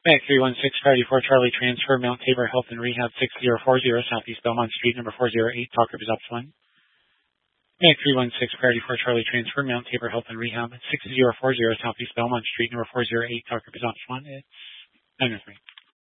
Mag 316, priority 4 Charlie transfer, Mount Tabor Health and Rehab 6040, Southeast Belmont Street, number 408, talk represents 1. Mag 316, priority 4 Charlie transfer, Mount Tabor Health and Rehab 6040, Southeast Belmont Street, number 408, talk represents 1. It's 903.